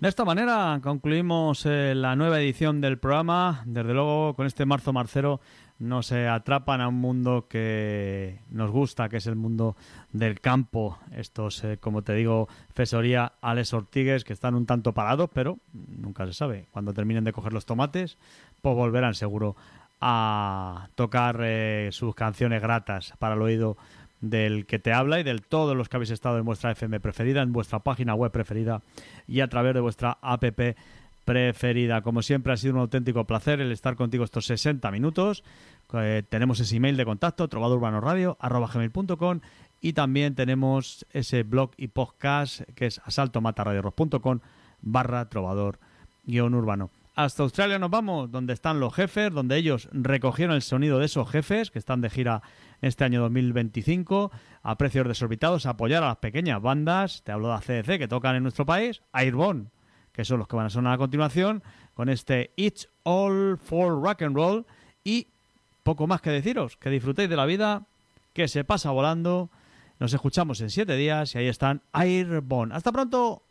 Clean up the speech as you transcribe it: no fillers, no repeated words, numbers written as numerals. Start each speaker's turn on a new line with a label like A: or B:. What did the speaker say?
A: De esta manera concluimos la nueva edición del programa. Desde luego, con este marzo marcero nos atrapan a un mundo que nos gusta, que es el mundo del campo. Estos, como te digo, Fesoría, Alex Ortigues, que están un tanto parados, pero nunca se sabe. Cuando terminen de coger los tomates, pues volverán seguro a tocar sus canciones gratas para el oído del que te habla y de todos los que habéis estado en vuestra FM preferida, en vuestra página web preferida y a través de vuestra app preferida. Como siempre, ha sido un auténtico placer el estar contigo estos 60 minutos. Tenemos ese email de contacto, trovadorurbanoradio@gmail.com, y también tenemos ese blog y podcast que es asaltomataradiorock.com/trovador-urbano. Hasta Australia nos vamos, donde están los jefes, donde ellos recogieron el sonido de esos jefes que están de gira este año 2025 a precios desorbitados, a apoyar a las pequeñas bandas. Te hablo de ACDC, que tocan en nuestro país, Airborne, que son los que van a sonar a continuación, con este It's All for Rock and Roll. Y poco más que deciros, que disfrutéis de la vida, que se pasa volando. Nos escuchamos en 7 días y ahí están Airborne. ¡Hasta pronto!